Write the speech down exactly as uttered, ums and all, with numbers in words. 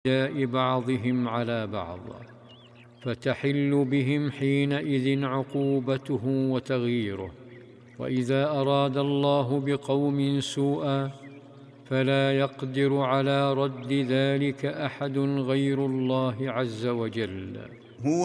اعتداء بعضهم على بعض، فتحل بهم حينئذ عقوبته وتغييره. واذا اراد الله بقوم سوءا فلا يقدر على رد ذلك احد غير الله عز وجل.